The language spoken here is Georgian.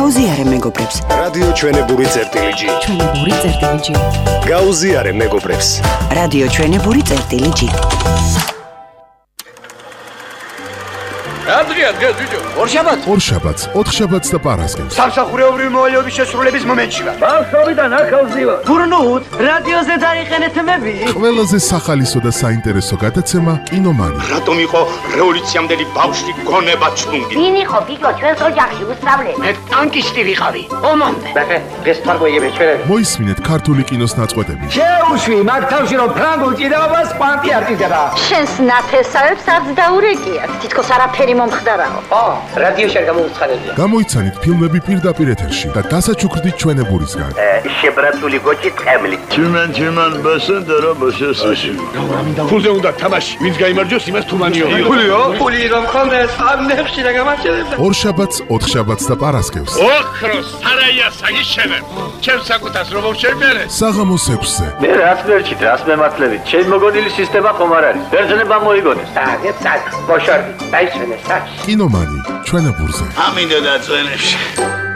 გაუზიარე მეგობრებს. რადიო ჩვენებური წერტილი-G. ჩვენებური წერტილი-G. გაუზიარე მეგობრებს. რადიო ჩვენებური წერტილი-G. Adrian, გეძიჯო. ორშაბათს, ოთხშაბათს და პარასკევს. სამსახურეობრივი მოვალეობის შესრულების მომენტში ვარ. ბავშვობიდან ახალზივა. გურნუთ, რადიოზე დაიყენეთ მები. ყველაზე სახალისო და საინტერესო გადაცემა კინომანი. რატომ იყო რევოლუციამდელი ბავშვი გონება ჩუნგი? ვინ იყო გიგო ჩვენს ოჯახში უსწავლე? მე ტანკისტი ვიყავი. ომამდე. ეს თარგოიები ჩვენები. მოისმინეთ ქართული კინოს ნაწყვეტები. შეუშვი მაგ თავში რომ ფრანგულ ჭიდაობას კვანტი არტიზება. შენს ნათესავებს არც დაურეკიათ. თითქოს არაფერი მომხდარაო. რადიოში არ გამოუცხადებია. გამოიცანით ფილმები პირდაპირ ეთერში და დასაჩუქრდით ჩვენებურისგან. შებრაცული გოჭი ტყემლით. Чиман басендера басесაში. ფულზე უნდა თამაში. ვინც გაიმარჯვოს, იმას თუმანიო. ფული რომ ხონდეს ამნებში და გამარჯვებდა. ორშაბათს, ოთხშაბათს და პარასკევს. ოქროს სარაია საგიშენებ. ჩემს საკუთას რომ შევმერე. საღამოს 6-ზე. მე რას მერჩით, რას მემართლებით? ჩემ მოგონილი სისტემა ხომ არ არის. ბერძნება მოიგონეს. საგე, ბოშორდი, დაიშვენე, საჩ. კინომანი ჩვენებურზე. ამინდა და წვენებში.